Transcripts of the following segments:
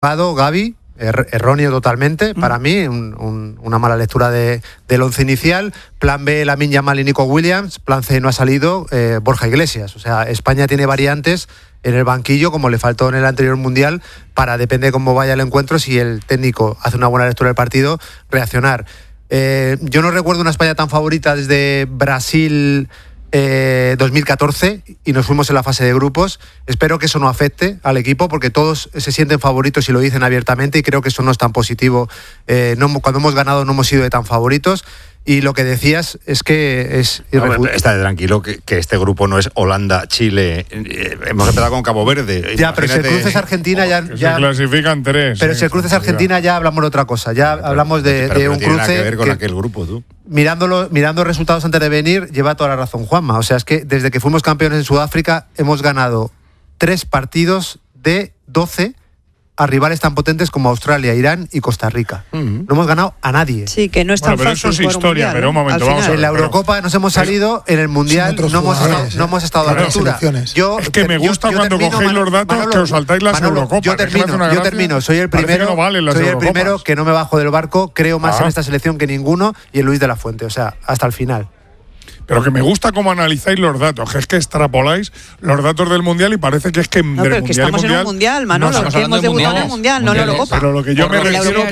Gavi, erróneo totalmente, para mí, una mala lectura del once inicial. Plan B, Lamine Yamal y Nico Williams. Plan C, no ha salido Borja Iglesias. O sea, España tiene variantes en el banquillo, como le faltó en el anterior Mundial, para, depende de cómo vaya el encuentro, si el técnico hace una buena lectura del partido, reaccionar. Yo no recuerdo una España tan favorita desde Brasil 2014 y nos fuimos en la fase de grupos. Espero que eso no afecte al equipo, porque todos se sienten favoritos y lo dicen abiertamente, y creo que eso no es tan positivo. Cuando hemos ganado no hemos sido de tan favoritos. Y lo que decías es que es irrefutable. Está tranquilo que este grupo no es Holanda, Chile. Hemos empezado con Cabo Verde. Ya, pero si el cruce es Argentina ya se clasifican 3. Pero si el cruce es Argentina ya hablamos de otra cosa. Ya hablamos de un cruce. Nada que ver con aquel grupo, tú. Mirando resultados antes de venir, lleva toda la razón Juanma. O sea, es que desde que fuimos campeones en Sudáfrica hemos ganado 3 partidos de 12 a rivales tan potentes como Australia, Irán y Costa Rica. No hemos ganado a nadie. Sí, que no es tan pero fácil. Eso es historia, mundial, pero un momento, vamos a ver. En la Eurocopa nos hemos salido, en el Mundial no hemos estado a la altura. Es que me gusta cuando cogéis los datos, Manolo, que os saltáis las Eurocopas. Yo termino. Soy el primero que no me bajo del barco, creo más en esta selección que ninguno, y en Luis de la Fuente, o sea, hasta el final. Pero que me gusta cómo analizáis los datos, que es que extrapoláis los datos del Mundial y parece que es que no, pero que estamos en un Mundial, Manolo, que hemos debutado en el Mundial, no en la Eurocopa. Pero lo que yo me refiero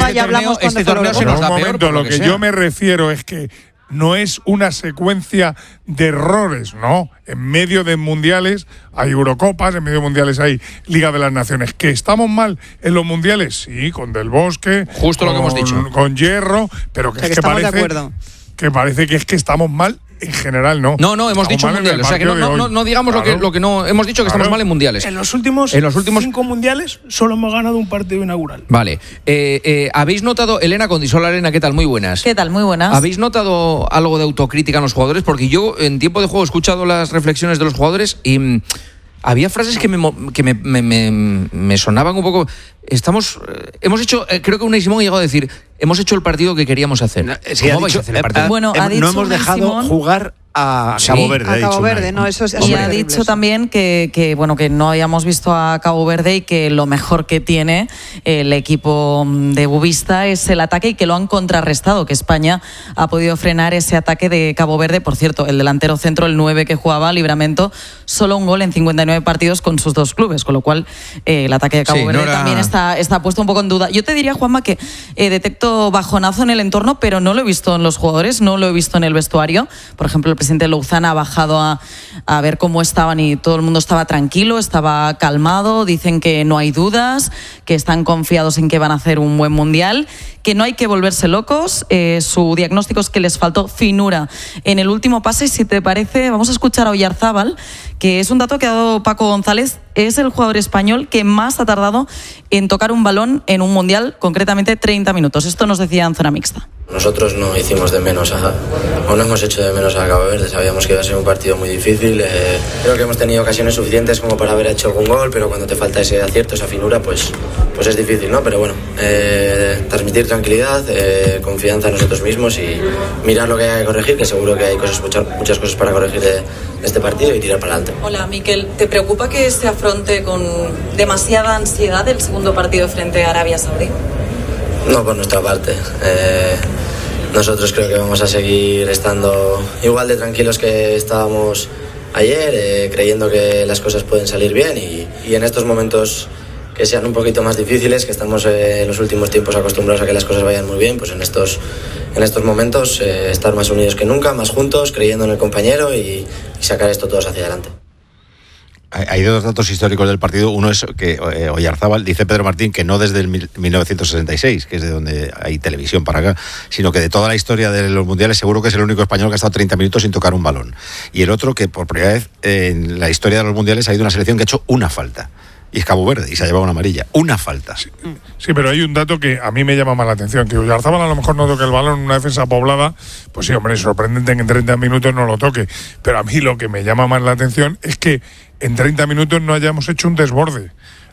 lo que yo me refiero es que no es una secuencia de errores, no. En medio de mundiales hay Eurocopas, en medio de mundiales hay Liga de las Naciones. ¿Que estamos mal en los mundiales? Sí, con Del Bosque, justo lo que hemos dicho, con Hierro, pero que, o sea, es que parece que es que estamos mal. En general, no. No, hemos dicho mundiales. O sea, que no digamos lo que no. Hemos dicho que estamos mal en mundiales. En los últimos 5 mundiales solo hemos ganado un partido inaugural. Vale. ¿Habéis notado, Elena Condisola Arena, qué tal? Muy buenas. ¿Qué tal? Muy buenas. ¿Habéis notado algo de autocrítica en los jugadores? Porque yo, en tiempo de juego, he escuchado las reflexiones de los jugadores y había frases que me sonaban un poco. Hemos hecho, creo que Unai Simón ha llegado a decir, hemos hecho el partido que queríamos hacer. ¿Cómo vais a hacer el partido? Bueno, ha dicho no hemos dejado Simón, jugar a Cabo Verde. A Cabo Verde, no, eso es. Y ha dicho también que no habíamos visto a Cabo Verde y que lo mejor que tiene el equipo de Bubista es el ataque y que lo han contrarrestado, que España ha podido frenar ese ataque de Cabo Verde. Por cierto, el delantero centro, el 9 que jugaba, Livramento, solo un gol en 59 partidos con sus 2 clubes, con lo cual el ataque de Cabo Verde también está puesto un poco en duda. Yo te diría, Juanma, que detecto bajonazo en el entorno, pero no lo he visto en los jugadores, no lo he visto en el vestuario. Por ejemplo, el presidente Louzana ha bajado a ver cómo estaban y todo el mundo estaba tranquilo, estaba calmado, dicen que no hay dudas, que están confiados en que van a hacer un buen mundial, que no hay que volverse locos. Su diagnóstico es que les faltó finura en el último pase. Y si te parece, vamos a escuchar a Oyarzábal, que es un dato que ha dado Paco González, es el jugador español que más ha tardado en tocar un balón en un mundial, concretamente 30 minutos. Esto nos decía en zona mixta. Nosotros no hicimos de menos o no hemos hecho de menos a Cabo Verde. Sabíamos que iba a ser un partido muy difícil. Creo que hemos tenido ocasiones suficientes como para haber hecho algún gol, pero cuando te falta ese acierto, esa finura, pues es difícil, ¿no? Pero bueno, transmitir tranquilidad, confianza en nosotros mismos y mirar lo que hay que corregir, que seguro que hay muchas cosas para corregir de este partido y tirar para adelante. Hola, Miquel. ¿Te preocupa que se afronte con demasiada ansiedad el segundo partido frente a Arabia Saudí? No, por nuestra parte. Nosotros creo que vamos a seguir estando igual de tranquilos que estábamos ayer, creyendo que las cosas pueden salir bien y en estos momentos que sean un poquito más difíciles, que estamos en los últimos tiempos acostumbrados a que las cosas vayan muy bien, pues en estos momentos estar más unidos que nunca, más juntos, creyendo en el compañero y sacar esto todos hacia adelante. Hay 2 datos históricos del partido. Uno es que Oyarzábal, dice Pedro Martín, que no desde el 1966, que es de donde hay televisión para acá, sino que de toda la historia de los mundiales seguro que es el único español que ha estado 30 minutos sin tocar un balón. Y el otro, que por primera vez en la historia de los mundiales ha ido una selección que ha hecho una falta. Y es Cabo Verde, y se ha llevado una amarilla. Una falta. Sí, pero hay un dato que a mí me llama más la atención, que Oyarzábal a lo mejor no toque el balón en una defensa poblada. Pues sí, hombre, es sorprendente que en 30 minutos no lo toque. Pero a mí lo que me llama más la atención es que en 30 minutos no hayamos hecho un desborde.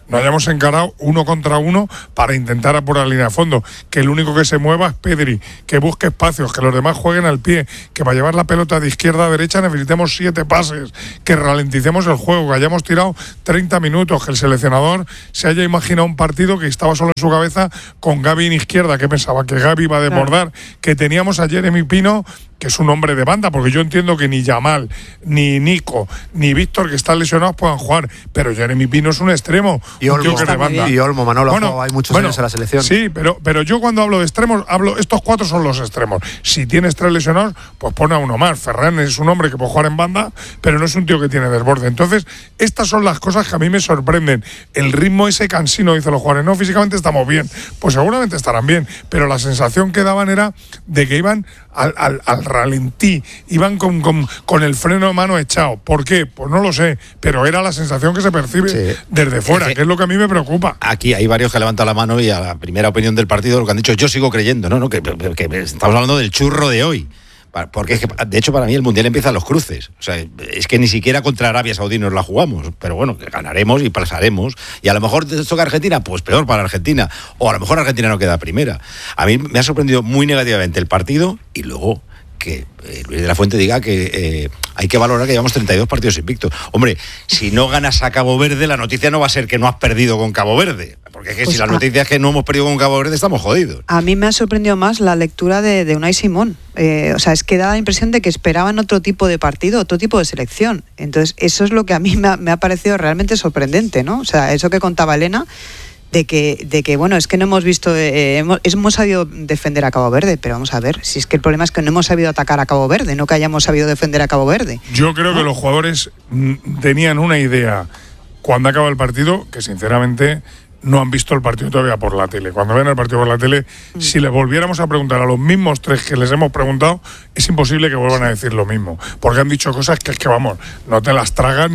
no hayamos encarado 1 contra 1 para intentar apurar la línea de fondo, que el único que se mueva es Pedri, que busque espacios, que los demás jueguen al pie, que para llevar la pelota de izquierda a derecha necesitemos 7 pases, que ralenticemos el juego, que hayamos tirado 30 minutos, que el seleccionador se haya imaginado un partido que estaba solo en su cabeza con Gavi en izquierda, que pensaba que Gavi iba a desbordar, que teníamos a Jeremy Pino, que es un hombre de banda, porque yo entiendo que ni Yamal, ni Nico, ni Víctor, que están lesionados, puedan jugar, pero Jeremy Pino es un extremo, y un tío que es de banda. Y Olmo, Manolo, hay muchos años en la selección. Sí, pero yo cuando hablo de extremos, estos 4 son los extremos. Si tienes 3 lesionados, pues pon a uno más. Ferran es un hombre que puede jugar en banda, pero no es un tío que tiene desborde. Entonces, estas son las cosas que a mí me sorprenden. El ritmo ese cansino, dicen los jugadores, no, físicamente estamos bien. Pues seguramente estarán bien, pero la sensación que daban era de que iban al ralentí, iban con el freno de mano echado. ¿Por qué? Pues no lo sé, pero era la sensación que se percibe desde fuera, que es lo que a mí me preocupa. Aquí hay varios que levantan la mano y a la primera opinión del partido lo que han dicho, yo sigo creyendo, ¿no? Que estamos hablando del churro de hoy. Porque es que, de hecho, para mí el Mundial empieza a los cruces. O sea, es que ni siquiera contra Arabia Saudí nos la jugamos. Pero bueno, que ganaremos y pasaremos. Y a lo mejor te toca Argentina, pues peor para Argentina. O a lo mejor Argentina no queda primera. A mí me ha sorprendido muy negativamente el partido y luego que Luis de la Fuente diga que hay que valorar que llevamos 32 partidos invictos. Hombre, si no ganas a Cabo Verde, la noticia no va a ser que no has perdido con Cabo Verde. Porque es que pues si la noticia es que no hemos perdido con Cabo Verde, estamos jodidos. A mí me ha sorprendido más la lectura de Unai Simón. O sea, es que da la impresión de que esperaban otro tipo de partido, otro tipo de selección. Entonces, eso es lo que a mí me ha parecido realmente sorprendente, ¿no? O sea, eso que contaba Elena, de que bueno, es que no hemos visto, hemos sabido defender a Cabo Verde, pero vamos a ver, si es que el problema es que no hemos sabido atacar a Cabo Verde, no que hayamos sabido defender a Cabo Verde. Yo creo que los jugadores tenían una idea cuando acaba el partido que sinceramente no han visto el partido todavía por la tele. Cuando ven el partido por la tele, si les volviéramos a preguntar a los mismos 3 que les hemos preguntado, es imposible que vuelvan a decir lo mismo, porque han dicho cosas que es que, vamos, no te las tragas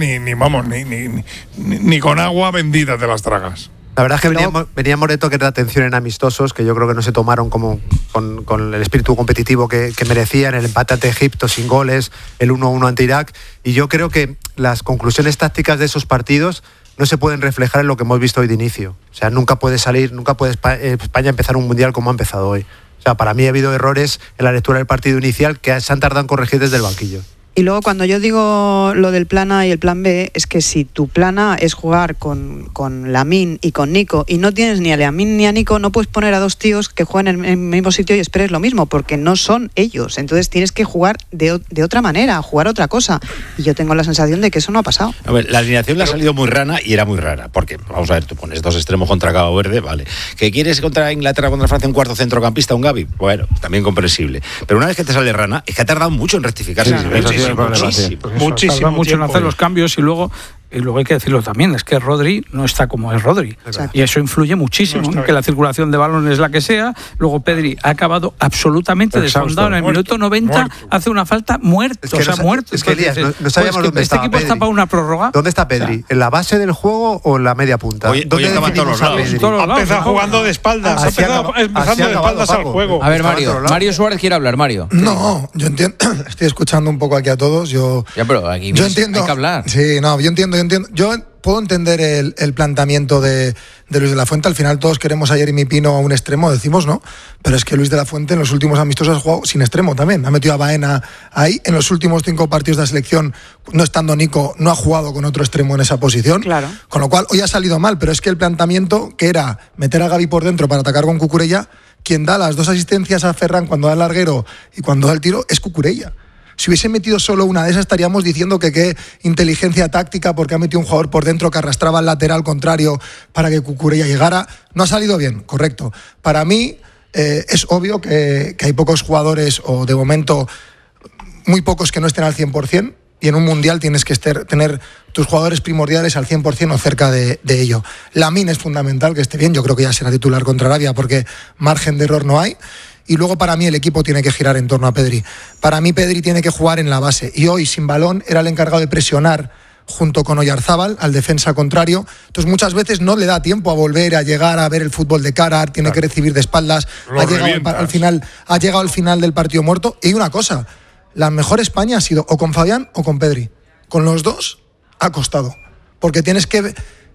ni con agua bendita te las tragas. La verdad es que veníamos de toques de atención en amistosos que yo creo que no se tomaron como con el espíritu competitivo que merecían, el empate ante Egipto sin goles, el 1-1 ante Irak, y yo creo que las conclusiones tácticas de esos partidos no se pueden reflejar en lo que hemos visto hoy de inicio. O sea, nunca puede España empezar un mundial como ha empezado hoy. O sea, para mí ha habido errores en la lectura del partido inicial que se han tardado en corregir desde el banquillo. Y luego cuando yo digo lo del plan A y el plan B, es que si tu plan A es jugar con Lamine y con Nico, y no tienes ni a Lamine ni a Nico, no puedes poner a 2 tíos que jueguen en el mismo sitio y esperes lo mismo, porque no son ellos. Entonces tienes que jugar de otra manera, jugar otra cosa. Y yo tengo la sensación de que eso no ha pasado. A ver, la alineación le ha salido muy rana y era muy rara, porque, vamos a ver, tú pones 2 extremos contra Cabo Verde, vale. ¿Que quieres contra Inglaterra, contra Francia, un cuarto centrocampista, un Gavi? Bueno, también comprensible. Pero una vez que te sale rana, es que ha tardado mucho en rectificarse. Muchísimo mucho en hacer los cambios y luego hay que decirlo también, es que Rodri no está como es Rodri. Exacto. Y eso influye muchísimo, que la circulación de balón es la que sea. Luego Pedri ha acabado absolutamente desfondado. En el minuto 90 hace una falta muerto. Es que muerto. Es que Elías, no sabíamos dónde estaba equipo Pedri. está para una prórroga. ¿Dónde está Pedri? O sea, ¿en la base del juego o en la media punta? Hoy estaba todos los lados. Ha empezado jugando de espaldas. Ha empezado de espaldas al juego. A ver, Mario Suárez quiere hablar, Mario. No, yo entiendo. Estoy escuchando un poco aquí a todos. Pero aquí yo entiendo, hay que hablar. Sí, no, yo entiendo. Yo puedo entender el planteamiento de Luis de la Fuente. Al final todos queremos a Jeremy Pino a un extremo, decimos, ¿no? Pero es que Luis de la Fuente en los últimos amistosos ha jugado sin extremo también. Ha metido a Baena ahí. En los últimos 5 partidos de la selección, no estando Nico, no ha jugado con otro extremo en esa posición. Claro. Con lo cual, hoy ha salido mal, pero es que el planteamiento, que era meter a Gavi por dentro para atacar con Cucurella, quien da las 2 asistencias a Ferran cuando da el larguero y cuando da el tiro es Cucurella. Si hubiese metido solo una de esas, estaríamos diciendo que qué inteligencia táctica, porque ha metido un jugador por dentro que arrastraba al lateral contrario para que Cucurella llegara. No ha salido bien, correcto. Para mí es obvio que hay pocos jugadores, o de momento muy pocos, que no estén al 100%, y en un mundial tienes que tener tus jugadores primordiales al 100% o cerca de ello. Lamine es fundamental que esté bien, yo creo que ya será titular contra Arabia porque margen de error no hay. Y luego para mí el equipo tiene que girar en torno a Pedri. Para mí Pedri tiene que jugar en la base. Y hoy sin balón era el encargado de presionar junto con Oyarzábal al defensa contrario. Entonces muchas veces no le da tiempo a volver a llegar a ver el fútbol de cara, tiene que recibir de espaldas. Ha llegado al final del partido muerto. Y una cosa, la mejor España ha sido o con Fabián o con Pedri. Con los dos ha costado. Porque tienes que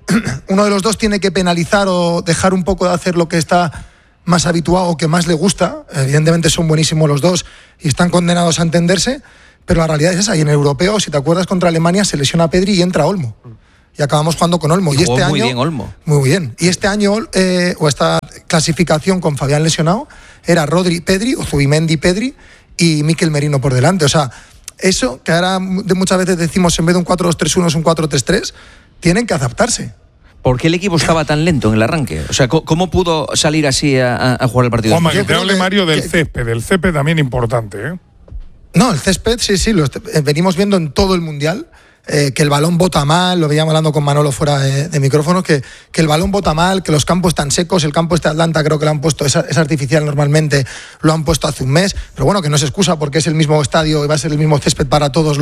uno de los dos tiene que penalizar o dejar un poco de hacer lo que está más habituado o que más le gusta. Evidentemente son buenísimos los dos y están condenados a entenderse, pero la realidad es esa. Y en el europeo, si te acuerdas, contra Alemania se lesiona Pedri y entra Olmo. Y acabamos jugando con Olmo. Y este año, muy bien Olmo. Muy bien. Y este año, o esta clasificación con Fabián lesionado, era Rodri, Pedri, o Zubimendi, Pedri y Mikel Merino por delante. O sea, eso que ahora muchas veces decimos en vez de un 4-2-3-1 es un 4-3-3, tienen que adaptarse. ¿Por qué el equipo estaba tan lento en el arranque? O sea, ¿cómo pudo salir así a jugar el partido? Juanma, que te hable Mario del césped. El césped también importante, ¿eh? No, el césped sí, venimos viendo en todo el Mundial. Que el balón bota mal, lo veíamos hablando con Manolo fuera de micrófono, que el balón bota mal, que los campos están secos, el campo de Atlanta creo que lo han puesto, es artificial normalmente, lo han puesto hace un mes, pero bueno, que no es excusa porque es el mismo estadio y va a ser el mismo césped para todos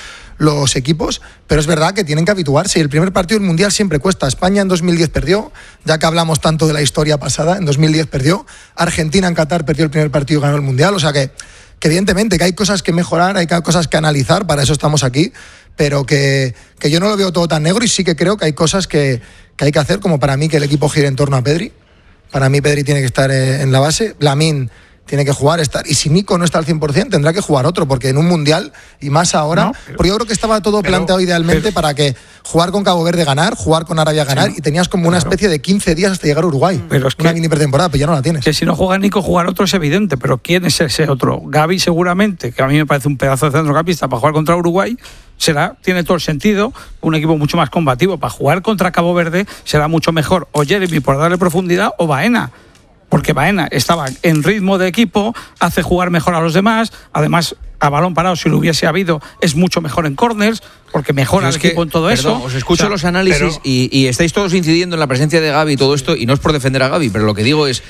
los equipos, pero es verdad que tienen que habituarse y el primer partido del Mundial siempre cuesta. España en 2010 perdió, ya que hablamos tanto de la historia pasada, en 2010 perdió, Argentina en Qatar perdió el primer partido y ganó el Mundial, o sea que evidentemente que hay cosas que mejorar, hay cosas que analizar, para eso estamos aquí, pero que yo no lo veo todo tan negro y sí que creo que hay cosas que hay que hacer, como para mí que el equipo gire en torno a Pedri. Para mí Pedri tiene que estar en la base, Lamine tiene que jugar, y si Nico no está al 100% tendrá que jugar otro, porque en un Mundial, y más ahora, porque yo creo que estaba todo planteado idealmente para que jugar con Cabo Verde ganar, jugar con Arabia ganar, y tenías como una especie de 15 días hasta llegar a Uruguay. Pero es una mini pretemporada, pero ya no la tienes. Que si no juega Nico, jugar otro es evidente, pero ¿quién es ese otro? Gavi seguramente, que a mí me parece un pedazo de centrocampista para jugar contra Uruguay, tiene todo el sentido, un equipo mucho más combativo. Para jugar contra Cabo Verde será mucho mejor o Jeremy por darle profundidad o Baena, porque Baena estaba en ritmo de equipo, hace jugar mejor a los demás, además a balón parado, si lo hubiese habido, es mucho mejor en corners, porque mejora el equipo en todo eso. Os escucho los análisis y estáis todos incidiendo en la presencia de Gavi y todo esto, y no es por defender a Gavi, pero lo que digo es...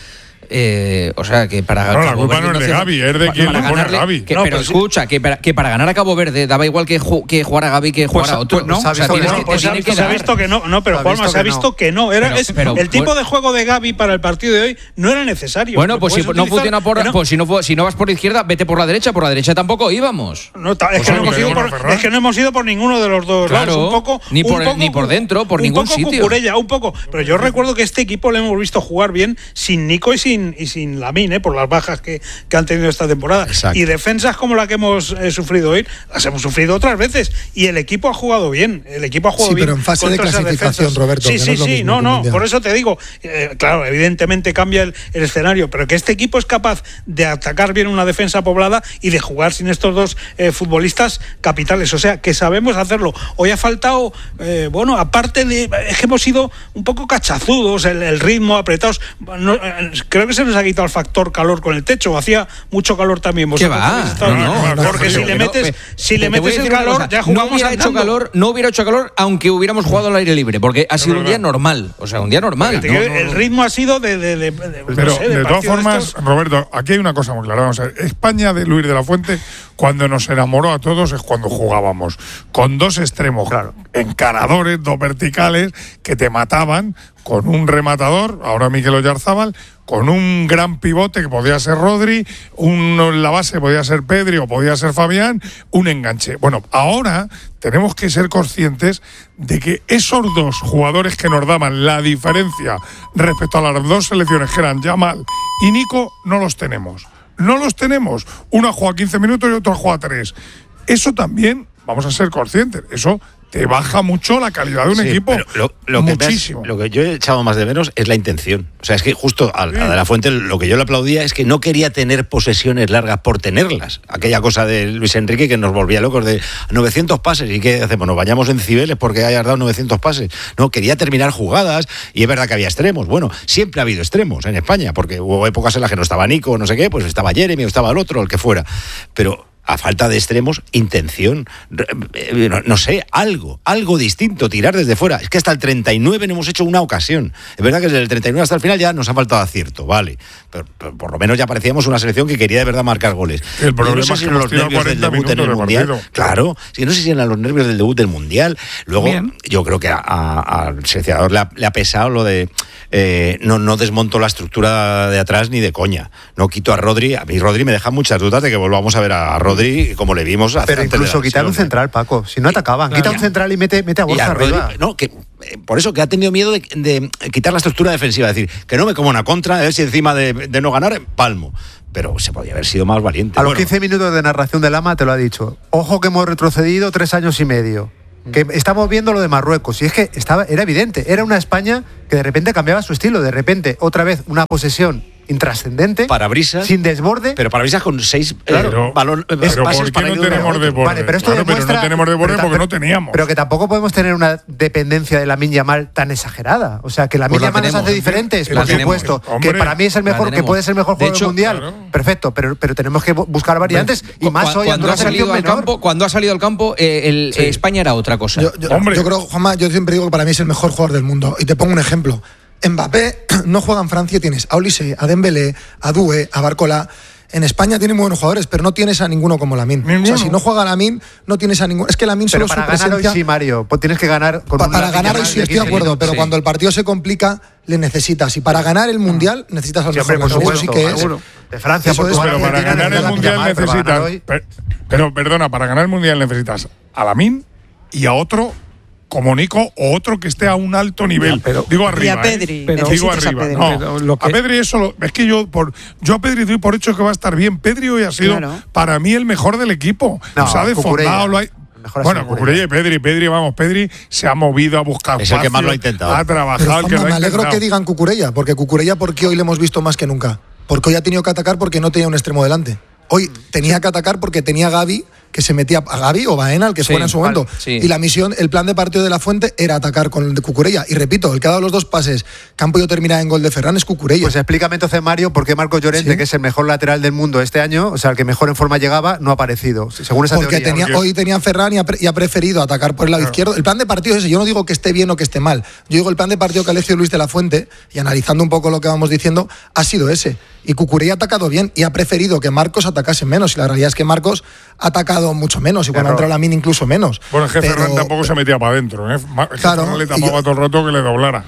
o sea, que para ganar. No, la culpa no es de Gavi, es de quien le pone a Gavi. Pero escucha, que para ganar a Cabo Verde daba igual que jugar a Gavi que jugar a otro. ¿No? Se ha visto que no. No, pero Juanma, se ha visto que no. El tipo de juego de Gavi para el partido de hoy no era necesario. Bueno, pues si no funciona si no vas por la izquierda, vete por la derecha. Por la derecha tampoco íbamos. Es que no hemos ido por ninguno de los dos lados. Un poco, ni por dentro, por ningún sitio. Cucurella, un poco. Pero yo recuerdo que este equipo lo hemos visto jugar bien sin Nico y sin Lamine, por las bajas que han tenido esta temporada. Exacto. Y defensas como la que hemos sufrido hoy, las hemos sufrido otras veces. Y el equipo ha jugado bien. Bien. Pero en fase de clasificación, Roberto. Sí, no. Por eso te digo, claro, evidentemente cambia el escenario, pero que este equipo es capaz de atacar bien una defensa poblada y de jugar sin estos dos futbolistas capitales. O sea, que sabemos hacerlo. Hoy ha faltado, aparte de... Es que hemos sido un poco cachazudos, el ritmo, apretados. Creo que se nos ha quitado el factor calor con el techo. Hacía mucho calor también. ¿Qué va? Porque si le metes el calor, ya jugamos no hubiera hecho calor aunque hubiéramos jugado al aire libre, porque ha sido un día normal. O sea, un día normal. El ritmo ha sido pero de todas formas, Roberto, aquí hay una cosa muy clara. Vamos a ver, España de Luis de la Fuente, cuando nos enamoró a todos, es cuando jugábamos con dos extremos encaradores, dos verticales, que te mataban, con un rematador, ahora Mikel Oyarzábal, con un gran pivote que podía ser Rodri, uno en la base podía ser Pedri o podía ser Fabián, un enganche. Bueno, ahora tenemos que ser conscientes de que esos dos jugadores que nos daban la diferencia respecto a las dos selecciones que eran Yamal y Nico, no los tenemos. No los tenemos. Uno juega 15 minutos y otro juega 3. Eso también, vamos a ser conscientes, eso te baja mucho la calidad de un equipo. Muchísimo. Lo que yo he echado más de menos es la intención. O sea, es que justo a De la Fuente lo que yo le aplaudía es que no quería tener posesiones largas por tenerlas. Aquella cosa de Luis Enrique que nos volvía locos de 900 pases. ¿Y qué hacemos? Nos bañamos en Cibeles porque hayas dado 900 pases. No, quería terminar jugadas y es verdad que había extremos. Bueno, siempre ha habido extremos en España porque hubo épocas en las que no estaba Nico, no sé qué, pues estaba Jeremy o estaba el otro, el que fuera. Pero a falta de extremos, intención, no sé, algo distinto, tirar desde fuera. Es que hasta el 39 no hemos hecho una ocasión. Es verdad que desde el 39 hasta el final ya nos ha faltado acierto, vale. Pero por lo menos ya parecíamos una selección que quería de verdad marcar goles. El problema es que los nervios del debut en el Mundial. Claro, no sé si eran los nervios del debut del Mundial. Luego, yo creo que al seleccionador le ha pesado lo de no desmonto la estructura de atrás ni de coña. No quito a Rodri. A mí Rodri me deja muchas dudas de que volvamos a ver a Rodri Rodri, como le vimos hace. Pero incluso quitar un central, Paco. Si no atacaban, quita un central y mete a Borja arriba. No, por eso que ha tenido miedo de quitar la estructura defensiva, es decir, que no me como una contra, a ver si encima de no ganar, palmo. Pero se podía haber sido más valiente. A los 15 minutos de narración de Lama te lo ha dicho. Ojo que hemos retrocedido 3 años y medio. Que estamos viendo lo de Marruecos. Y es que era evidente. Era una España que de repente cambiaba su estilo. De repente, otra vez, una posesión intrascendente, parabrisas, sin desborde, pero parabrisas con 6 balones. Pero ¿por qué no tenemos desborde? Vale, pero esto pero no tenemos desborde porque no teníamos. Pero que tampoco podemos tener una dependencia de Lamine Yamal tan exagerada. O sea, que Lamine Yamal nos hace diferentes, por supuesto. Que para mí es el mejor, que puede ser el mejor jugador del mundial. Claro. Perfecto, pero tenemos que buscar variantes y más hoy cuando ha salido al campo. Cuando ha salido al campo, España era otra cosa. Yo creo, Juanma, yo siempre digo que para mí es el mejor jugador del mundo. Y te pongo un ejemplo. Mbappé no juega en Francia, tienes a Olise, a Dembélé, a Doué, a Barcola. En España tiene muy buenos jugadores, pero no tienes a ninguno como Lamine. O sea, si no juega Lamine, no tienes a ninguno. Es que Lamine solo su presencia... Pero para ganar hoy sí, Mario. Pues tienes que ganar con para ganar hoy sí, estoy de acuerdo, pero cuando el partido se complica, le necesitas. Y para ganar el Mundial, necesitas al mejor. Eso sí que es. De Francia, pero para ganar el Mundial necesitas... Pero, perdona, para ganar el Mundial necesitas a Lamine y a otro... como Nico o otro que esté a un alto nivel. Digo arriba. Y a Pedri. Digo arriba. No, a Pedri eso es que yo a Pedri doy por hecho que va a estar bien. Pedri hoy ha sido para mí el mejor del equipo. Se ha desfondado. Bueno, Cucurella y Pedri se ha movido a buscar es el que más lo ha intentado. Ha trabajado. Pero, me alegro que digan Cucurella, porque Cucurella, ¿por qué hoy le hemos visto más que nunca? Porque hoy ha tenido que atacar porque no tenía un extremo delante. Hoy tenía que atacar porque tenía a Gavi, que se metía a Gavi o Baena, el que fuera en su momento. Y la misión, el plan de partido de La Fuente era atacar con el de Cucurella. Y repito, el que ha dado los 2 pases, campo y termina en gol de Ferran, es Cucurella. Pues explícame entonces, Mario, por qué Marcos Llorente, que es el mejor lateral del mundo este año, o sea, el que mejor en forma llegaba, no ha aparecido, según esa teoría. Hoy tenía Ferran y ha preferido atacar por el lado izquierdo. El plan de partido es ese. Yo no digo que esté bien o que esté mal. Yo digo el plan de partido que ha elegido Luis de la Fuente, y analizando un poco lo que vamos diciendo, ha sido ese. Y Cucurella ha atacado bien y ha preferido que Marcos atacase menos. Y la realidad es que Marcos ha atacado mucho menos. Y cuando ha entrado Lamine incluso menos. Bueno, es que Ferran tampoco se metía para adentro. Claro. Ferran le tapaba todo el rato que le doblara.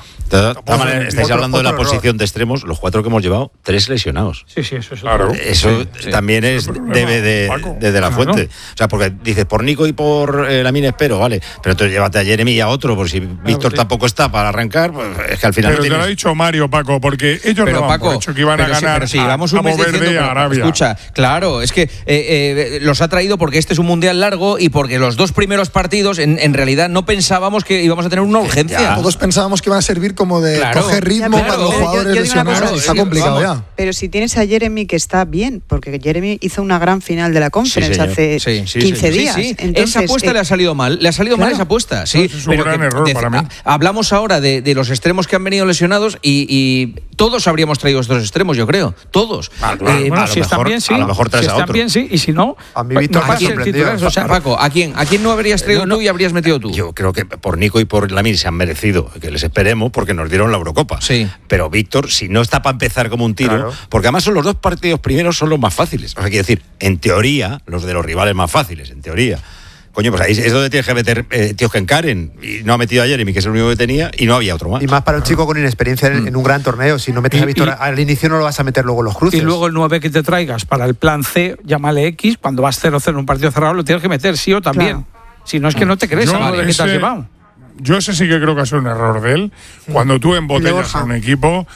Estáis hablando de la posición de extremos. Los 4 que hemos llevado, 3 lesionados. Sí, eso es. Claro. Eso también es debe de la Fuente. O sea, porque dices, por Nico y por Lamine espero, vale. Pero entonces llévate a Jeremy y a otro, por si Víctor tampoco está para arrancar, pues es que al final... Pero te lo ha dicho Mario, Paco, porque ellos no han dicho que iban a ganar a Verde a Arabia. Escucha, claro, es que los ha traído porque este es un mundial largo y porque los 2 primeros partidos en realidad no pensábamos que íbamos a tener una urgencia. Todos pensábamos que iban a servir como de coger ritmo para los jugadores lesionados. Está complicado ya. Pero si tienes a Jeremy, que está bien, porque Jeremy hizo una gran final de la Conference hace 15 días. Entonces, esa apuesta le ha salido mal. Le ha salido mal esa apuesta. Sí, es un gran error para mí. Hablamos ahora de los extremos que han venido lesionados y todos habríamos traído estos extremos, yo creo. Todos. Si están bien, sí. A lo mejor traes a otro. Bien, sí. Y si no, a mi Víctor me sorprendió. O sea, Paco, ¿a quién no habrías traído tú y habrías metido tú? Yo creo que por Nico y por Lamine se han merecido que les esperemos porque nos dieron la Eurocopa. Sí. Pero Víctor, si no está para empezar como un tiro, porque además son los 2 partidos primeros son los más fáciles. O sea, quiero decir, en teoría, los de los rivales más fáciles, en teoría. Coño, pues ahí es donde tienes que meter tíos que encaren. Y no ha metido a Jeremy, que es el único que tenía, y no había otro más. Y más para un chico con inexperiencia en un gran torneo. Si no metes a Víctor al inicio, no lo vas a meter luego en los cruces. Y luego el 9 que te traigas para el plan C, llámale X, cuando vas 0-0 en un partido cerrado, lo tienes que meter sí o también. Claro. Si no es que no te crees a lo de que te has llevado. Yo ese sí que creo que ha sido un error de él. Cuando tú embotellas a un equipo,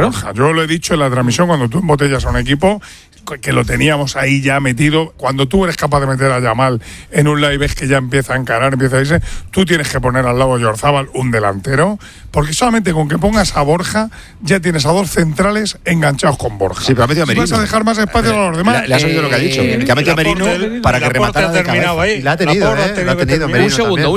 yo lo he dicho en la transmisión, cuando tú embotellas a un equipo, que lo teníamos ahí ya metido, cuando tú eres capaz de meter a Yamal en un live es que ya empieza a encarar, empieza a irse, tú tienes que poner al lado de Oyarzábal un delantero, porque solamente con que pongas a Borja ya tienes a 2 centrales enganchados con Borja. Sí, pero ha metido a Merino. Vas a dejar más espacio a los demás. Le has oído lo que ha dicho, que ha metido a Merino para que rematara de cabeza. Y la ha tenido, Un segundo.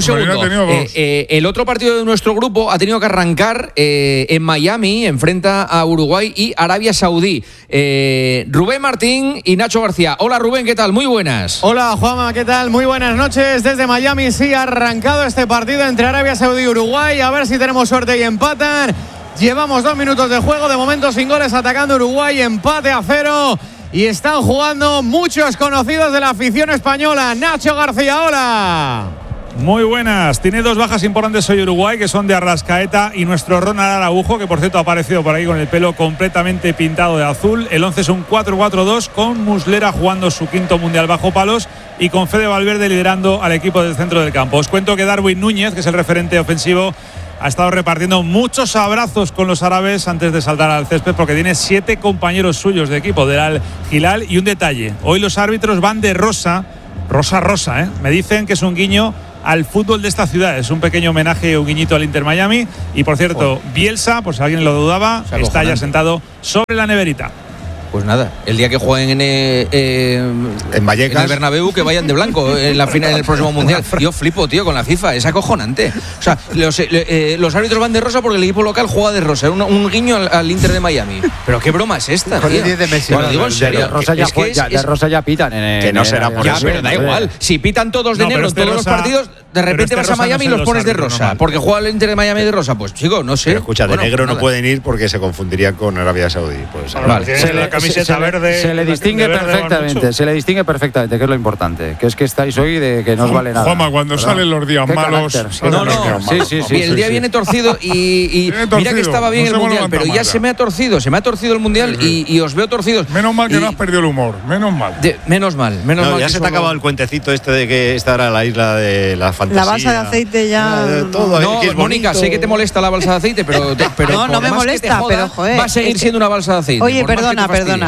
El otro partido de nuestro grupo ha tenido que arrancar en Miami, enfrenta a Uruguay y Arabia Saudí. Rubén Martín y Nacho García. Hola Rubén, ¿qué tal? Muy buenas. Hola Juanma, ¿qué tal? Muy buenas noches desde Miami. Sí, ha arrancado este partido entre Arabia Saudí y Uruguay. A ver si tenemos suerte y empatan. Llevamos 2 minutos de juego, de momento sin goles, atacando Uruguay, empate a 0. Y están jugando muchos conocidos de la afición española. Nacho García, hola. Muy buenas. Tiene 2 bajas importantes hoy Uruguay, que son de Arrascaeta y nuestro Ronald Araujo, que por cierto ha aparecido por ahí con el pelo completamente pintado de azul. El 11 es un 4-4-2 con Muslera jugando su 5º mundial bajo palos y con Fede Valverde liderando al equipo del centro del campo. Os cuento que Darwin Núñez, que es el referente ofensivo, ha estado repartiendo muchos abrazos con los árabes antes de saltar al césped, porque tiene 7 compañeros suyos de equipo del Al Hilal. Y un detalle, hoy los árbitros van de rosa, ¿eh? Me dicen que es un guiño al fútbol de esta ciudad, es un pequeño homenaje, un guiñito al Inter Miami. Y por cierto, Bielsa, por si alguien lo dudaba, está ya sentado sobre la neverita. Pues nada, el día que jueguen en Vallecas, en el Bernabéu, que vayan de blanco en la final del próximo mundial. Yo flipo, tío, con la FIFA, es acojonante. O sea, los árbitros van de rosa porque el equipo local juega de rosa. Un guiño al Inter de Miami. Pero qué broma es esta, con tío. el 10 de Messi. Bueno, digo en serio. De rosa ya pitan. Que no será por ya, eso. pero da igual. Si pitan todos de negro en todos los partidos, de repente vas a Miami y los pones de rosa. Porque juega el Inter de Miami de rosa. Pues chico, no sé. Pero escucha, de negro no pueden ir porque se confundirían con Arabia Saudí. Pues, vale. La camiseta verde. Se le distingue perfectamente, que es lo importante. Que es que estáis hoy de que no os vale nada. Juanma, cuando salen los días malos. Sí, el día viene torcido y mira que estaba bien el mundial, pero ya se me ha torcido el mundial y os veo torcidos. Menos mal que no has perdido el humor, menos mal. Menos mal. Ya se te ha acabado el cuentecito este de que esta era la isla de la fantasía. La balsa de aceite ya. Todo no, que es Mónica, sé que te molesta la balsa de aceite, pero no me molesta, pero joder. Va a seguir siendo una balsa de aceite. Oye, perdona.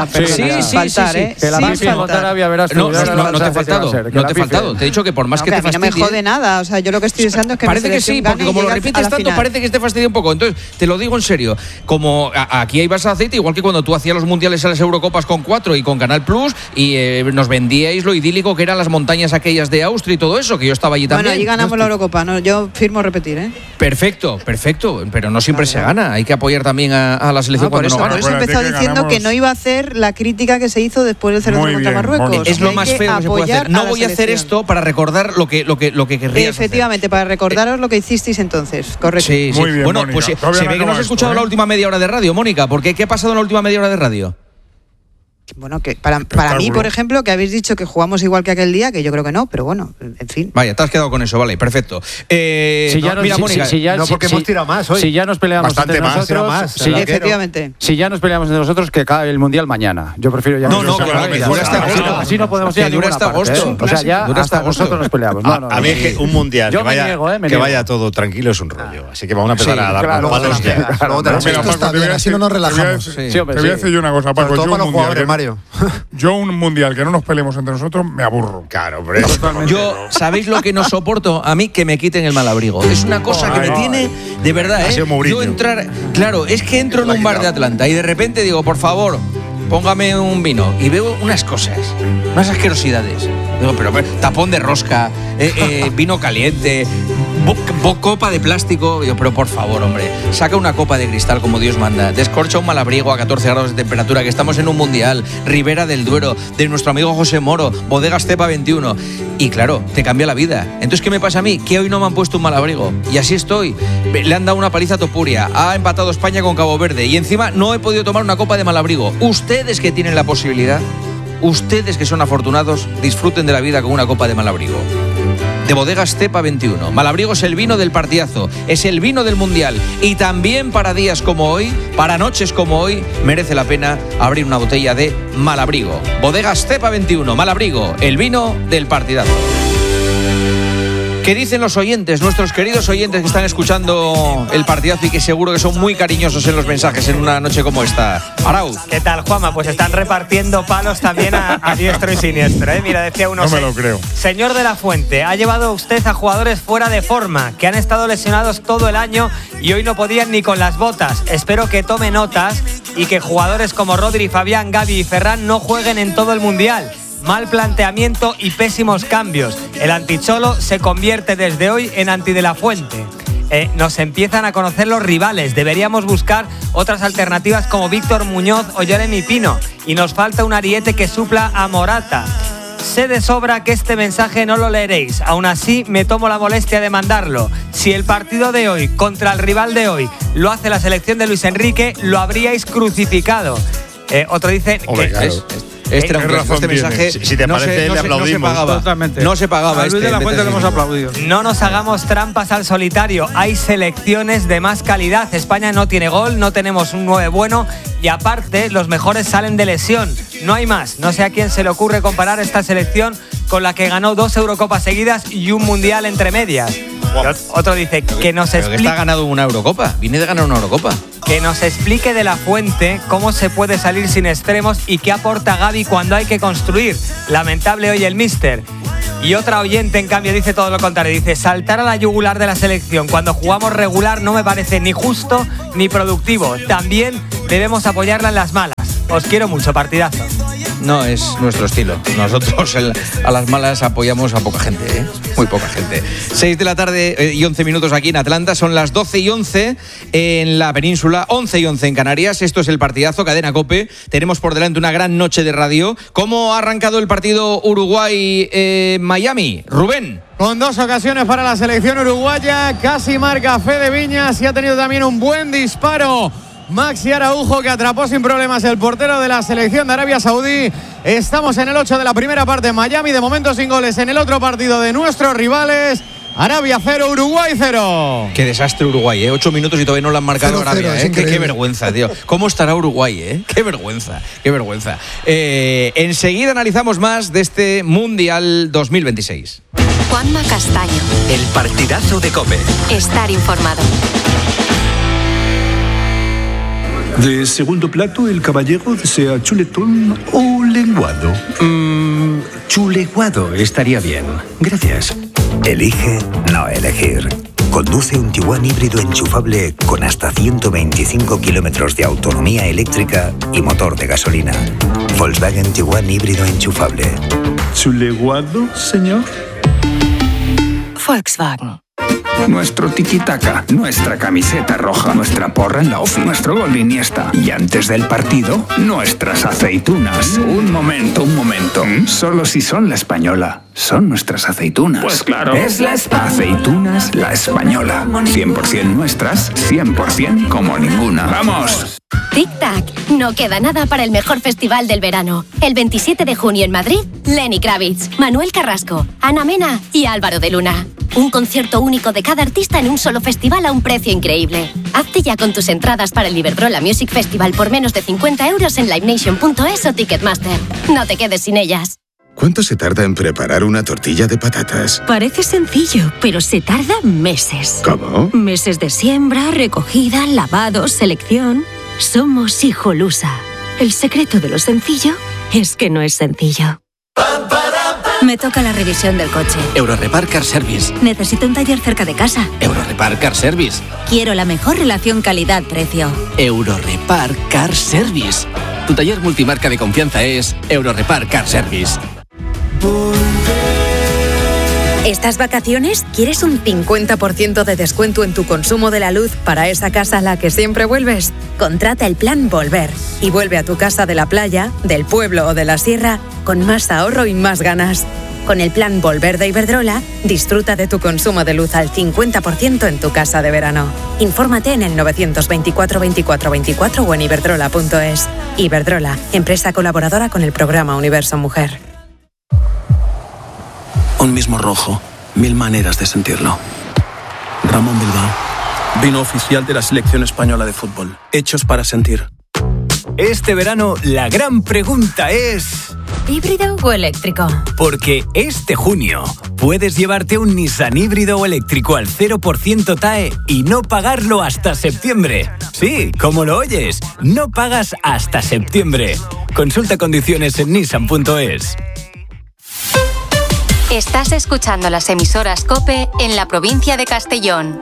Sí. La FIFA en Arabia, verás tú. No te ha faltado. Te he dicho que por más que te fastidie. A mí no me jode nada. O sea, yo lo que estoy deseando es que parece que sí, porque como lo repites tanto, parece que te fastidia un poco. Entonces, te lo digo en serio. Como aquí hay balsa de aceite, igual que cuando tú hacías los mundiales a las Eurocopas con 4 y con Canal Plus, y nos vendíais lo idílico que eran las montañas aquellas de Austria y todo eso, que yo estaba allí también. Bueno, allí ganamos la Eurocopa. No, yo firmo repetir, ¿eh? Perfecto. Pero no siempre se gana. Hay que apoyar también a la selección cuando no gana. Por eso he empezado diciendo que no iba a hacer la crítica que se hizo después del 0-0 contra Marruecos. Es lo más feo que se puede hacer. No voy a hacer esto para recordar lo que querrías efectivamente, hacer. Para recordaros lo que hicisteis entonces. Correcto. Sí. Muy bien, bueno, Mónica. pues se ve que no has escuchado la última media hora de radio, Mónica. ¿Por qué? ¿Qué ha pasado en la última media hora de radio? Bueno, que para mí, por ejemplo, que habéis dicho que jugamos igual que aquel día, que yo creo que no, pero bueno, en fin. Vaya, te has quedado con eso, vale, perfecto. Mira, Mónica, porque hemos tirado más hoy. Si ya nos peleamos bastante entre más, nosotros, sí, efectivamente. Si ya nos peleamos entre nosotros, que acabe el mundial mañana. Yo prefiero ya. Así no podemos ir a ninguna parte. O sea, ya hasta nosotros nos peleamos. A mí es que un mundial que vaya todo tranquilo es un rollo. Así que vamos a empezar a dar palos ya. Esto está bien, así no nos relajamos. Te voy a decir yo una cosa, Paco. Yo un mundial que no nos peleemos entre nosotros me aburro. Claro, hombre. Yo, ¿sabéis lo que no soporto? A mí que me quiten el malabrigo. Es una cosa que me tiene, de verdad, yo entrar, claro, es que entro en un bar de Atlanta y de repente digo, por favor, póngame un vino y veo unas cosas, unas asquerosidades. Digo, pero tapón de rosca, vino caliente, copa de plástico. Digo, pero por favor, hombre, saca una copa de cristal como Dios manda, descorcha un malabrigo a 14 grados de temperatura, que estamos en un mundial, Ribera del Duero, de nuestro amigo José Moro, Bodega Estepa 21. Y claro, te cambia la vida. Entonces, ¿qué me pasa a mí? Que hoy no me han puesto un malabrigo. Y así estoy. Le han dado una paliza a Topuria, ha empatado España con Cabo Verde y encima no he podido tomar una copa de malabrigo. Ustedes que tienen la posibilidad, ustedes que son afortunados, disfruten de la vida con una copa de malabrigo. De Bodega Estepa 21. Malabrigo es el vino del partidazo, es el vino del mundial. Y también para días como hoy, para noches como hoy, merece la pena abrir una botella de Malabrigo. Bodega Estepa 21, Malabrigo, el vino del partidazo. ¿Qué dicen los oyentes, nuestros queridos oyentes que están escuchando el partidazo y que seguro que son muy cariñosos en los mensajes en una noche como esta? Arauz. ¿Qué tal, Juanma? Pues están repartiendo palos también a diestro y siniestro, ¿eh? Mira, decía uno... No me lo creo. Señor de la Fuente, ha llevado usted a jugadores fuera de forma, que han estado lesionados todo el año y hoy no podían ni con las botas. Espero que tome notas y que jugadores como Rodri, Fabián, Gavi y Ferran no jueguen en todo el Mundial. Mal planteamiento y pésimos cambios. El anticholo se convierte desde hoy en anti de la Fuente. Nos empiezan a conocer los rivales. Deberíamos buscar otras alternativas como Víctor Muñoz o Jeremy Pino. Y nos falta un ariete que supla a Morata. Sé de sobra que este mensaje no lo leeréis. Aún así, me tomo la molestia de mandarlo. Si el partido de hoy contra el rival de hoy lo hace la selección de Luis Enrique, lo habríais crucificado. Otro dice... Hombre, claro. Este era un clásico. Este mensaje. Si te parece, le aplaudimos. No se pagaba. A Luis de la Fuente le hemos aplaudido. No nos hagamos trampas al solitario. Hay selecciones de más calidad. España no tiene gol, no tenemos un 9 bueno y aparte los mejores salen de lesión. No hay más. No sé a quién se le ocurre comparar esta selección con la que ganó 2 Eurocopas seguidas y un Mundial entre medias. Otro dice que nos explique. Está ganado una Eurocopa. Viene de ganar una Eurocopa. Que nos explique de la Fuente cómo se puede salir sin extremos y qué aporta Gavi cuando hay que construir. Lamentable hoy el míster. Y otra oyente, en cambio, dice todo lo contrario. Dice, saltar a la yugular de la selección cuando jugamos regular no me parece ni justo ni productivo. También debemos apoyarla en las malas. Os quiero mucho, partidazo. No es nuestro estilo. Nosotros a las malas apoyamos a poca gente, ¿eh? Muy poca gente. 6 de la tarde y 11 minutos aquí en Atlanta. Son las 12 y 11 en la península, 11 y 11 en Canarias. Esto es el partidazo, Cadena COPE. Tenemos por delante una gran noche de radio. ¿Cómo ha arrancado el partido Uruguay-Miami? Rubén. Con 2 ocasiones para la selección uruguaya. Casi marca Fede Viñas y ha tenido también un buen disparo Maxi Araujo, que atrapó sin problemas el portero de la selección de Arabia Saudí. Estamos en el 8 de la primera parte en Miami, de momento sin goles en el otro partido de nuestros rivales. Arabia 0, Uruguay 0. Qué desastre Uruguay, 8 minutos y todavía no lo han marcado Arabia, Qué vergüenza, tío. ¿Cómo estará Uruguay, Qué vergüenza, qué vergüenza. Enseguida analizamos más de este Mundial 2026. Juanma Castaño. El partidazo de COPE. Estar informado. De segundo plato, el caballero desea chuletón o lenguado. Chuleguado estaría bien. Gracias. Elige no elegir. Conduce un Tiguan híbrido enchufable con hasta 125 kilómetros de autonomía eléctrica y motor de gasolina. Volkswagen Tiguan híbrido enchufable. ¿Chuleguado, señor? Volkswagen. Nuestro tiki-taka, nuestra camiseta roja, nuestra porra en la ofi, nuestro gol de Iniesta. Y antes del partido, nuestras aceitunas. Un momento. Solo si son la española. Son nuestras aceitunas. Pues claro. Es la Aceitunas La Española. 100% nuestras, 100% como ninguna. ¡Vamos! Tic-tac, no queda nada para el mejor festival del verano. El 27 de junio en Madrid, Lenny Kravitz, Manuel Carrasco, Ana Mena y Álvaro de Luna. Un concierto único de cada artista en un solo festival a un precio increíble. Hazte ya con tus entradas para el Iberdrola Music Festival por menos de 50 € en livenation.es o Ticketmaster. No te quedes sin ellas. ¿Cuánto se tarda en preparar una tortilla de patatas? Parece sencillo, pero se tarda meses. ¿Cómo? Meses de siembra, recogida, lavado, selección. Somos Hijolusa. El secreto de lo sencillo es que no es sencillo. Me toca la revisión del coche. Eurorepar Car Service. Necesito un taller cerca de casa. Eurorepar Car Service. Quiero la mejor relación calidad-precio. Eurorepar Car Service. Tu taller multimarca de confianza es Eurorepar Car Service. ¿Estas vacaciones quieres un 50% de descuento en tu consumo de la luz para esa casa a la que siempre vuelves? Contrata el plan Volver y vuelve a tu casa de la playa, del pueblo o de la sierra con más ahorro y más ganas. Con el plan Volver de Iberdrola, disfruta de tu consumo de luz al 50% en tu casa de verano. Infórmate en el 924 24 24 o en iberdrola.es. Iberdrola, empresa colaboradora con el programa Universo Mujer. Un mismo rojo, 1000 maneras de sentirlo. Ramón Bilbao, vino oficial de la selección española de fútbol. Hechos para sentir. Este verano la gran pregunta es... ¿híbrido o eléctrico? Porque este junio puedes llevarte un Nissan híbrido o eléctrico al 0% TAE y no pagarlo hasta septiembre. Sí, como lo oyes, no pagas hasta septiembre. Consulta condiciones en nissan.es. Estás escuchando las emisoras COPE en la provincia de Castellón.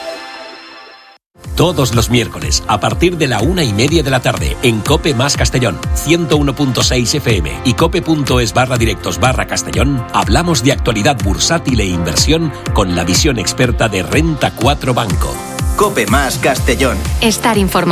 Todos los miércoles, a partir de la 1:30 de la tarde, en COPE más Castellón, 101.6 FM y cope.es/directos/Castellón, hablamos de actualidad bursátil e inversión con la visión experta de Renta 4 Banco. COPE más Castellón. Estar informado.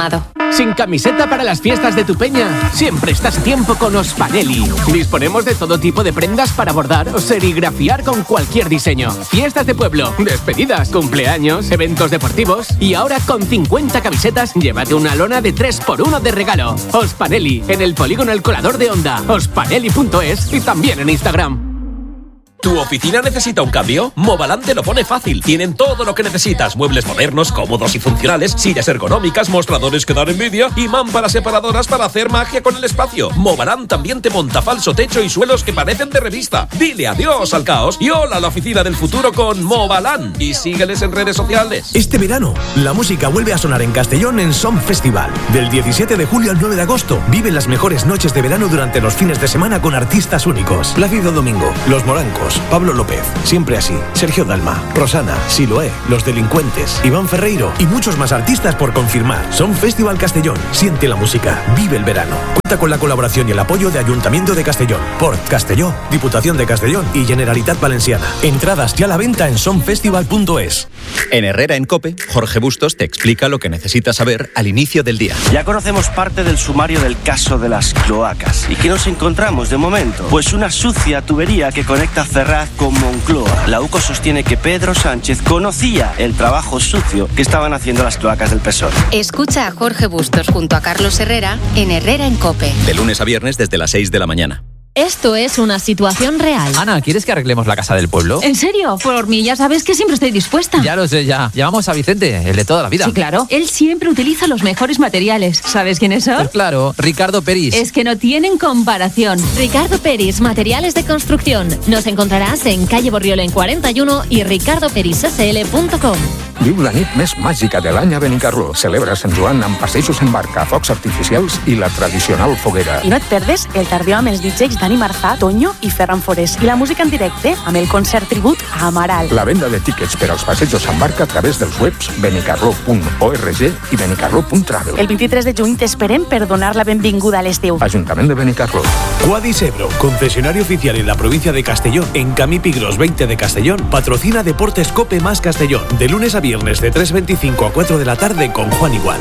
¿Sin camiseta para las fiestas de tu peña? Siempre estás a tiempo con Ospanelli. Disponemos de todo tipo de prendas para bordar o serigrafiar con cualquier diseño. Fiestas de pueblo, despedidas, cumpleaños, eventos deportivos. Y ahora con 50 camisetas, llévate una lona de 3x1 de regalo. Ospanelli, en el polígono El Colador de Onda. Ospanelli.es y también en Instagram. ¿Tu oficina necesita un cambio? Movalan te lo pone fácil. Tienen todo lo que necesitas. Muebles modernos, cómodos y funcionales, sillas ergonómicas, mostradores que dan envidia y mámparas separadoras para hacer magia con el espacio. Movalan también te monta falso techo y suelos que parecen de revista. Dile adiós al caos y hola a la oficina del futuro con Movalan. Y sígueles en redes sociales. Este verano, la música vuelve a sonar en Castellón en Som Festival. Del 17 de julio al 9 de agosto, vive las mejores noches de verano durante los fines de semana con artistas únicos. Plácido Domingo, Los Morancos, Pablo López, Siempre Así, Sergio Dalma, Rosana, Siloé, Los Delincuentes, Iván Ferreiro y muchos más artistas por confirmar. Som Festival Castellón. Siente la música. Vive el verano. Cuenta con la colaboración y el apoyo de Ayuntamiento de Castellón, Port Castelló, Diputación de Castellón y Generalitat Valenciana. Entradas ya a la venta en somfestival.es. En Herrera en COPE, Jorge Bustos te explica lo que necesitas saber al inicio del día. Ya conocemos parte del sumario del caso de las cloacas. ¿Y qué nos encontramos de momento? Pues una sucia tubería que conecta Ferraz con Moncloa. La UCO sostiene que Pedro Sánchez conocía el trabajo sucio que estaban haciendo las cloacas del PSOE. Escucha a Jorge Bustos junto a Carlos Herrera en Herrera en COPE. De lunes a viernes desde las 6 de la mañana. Esto es una situación real. Ana, ¿quieres que arreglemos la casa del pueblo? ¿En serio? Por mí ya sabes que siempre estoy dispuesta. Ya lo sé, ya. Llamamos a Vicente, el de toda la vida. Sí, claro. Él siempre utiliza los mejores materiales. ¿Sabes quiénes son? Pues claro, Ricardo Peris. Es que no tienen comparación. Ricardo Peris, materiales de construcción. Nos encontrarás en calle Borriola en 41 y ricardoperissl.com. Viu la nit més màgica de l'any a Benicarló. Celebra Sant Joan amb passejos en barca, focs artificials i la tradicional foguera. I no et perdes el tardeu amb els DJs Dani Marzà, Toño i Ferran Forés. I la música en directe amb el concert tribut a Amaral. La venda de tíquets per als passejos en barca a través dels webs benicarló.org i benicarló.travel. El 23 de juny t'esperem per donar la benvinguda a l'estiu. Ajuntament de Benicarló. Quadis Ebro, concesionario oficial en la provincia de Castellón, en Camí Pigros 20 de Castellón, patrocina Deportes Cope más Castellón, de lunes a viernes de 3:25 a 4 de la tarde con Juan Igual.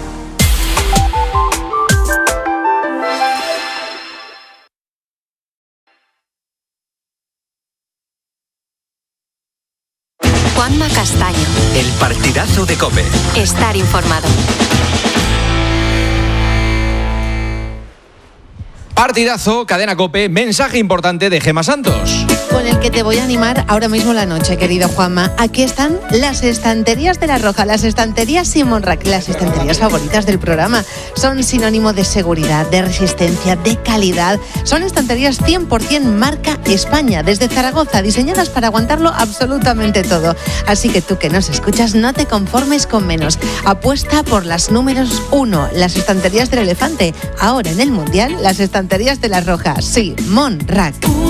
Juanma Castaño. El partidazo de COPE. Estar informado. Partidazo, cadena COPE, mensaje importante de Gemma Santos. Con el que te voy a animar ahora mismo la noche, querido Juanma. Aquí están las estanterías de La Roja, las estanterías Simon Rack, las estanterías favoritas del programa. Son sinónimo de seguridad, de resistencia, de calidad. Son estanterías 100% marca España, desde Zaragoza, diseñadas para aguantarlo absolutamente todo. Así que tú que nos escuchas, no te conformes con menos. Apuesta por las números 1, las estanterías del elefante. Ahora en el Mundial, las estanterías de La Roja, Simon Rack.